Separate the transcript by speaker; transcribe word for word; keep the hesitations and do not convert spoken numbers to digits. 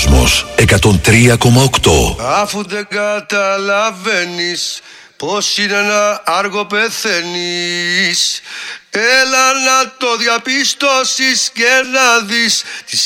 Speaker 1: Κόσμος εκατόν τρία κόμμα οκτώ.
Speaker 2: Αφού δεν καταλαβαίνεις πως είναι να άργο πεθαίνεις, έλα να το διαπιστώσεις και να δεις τις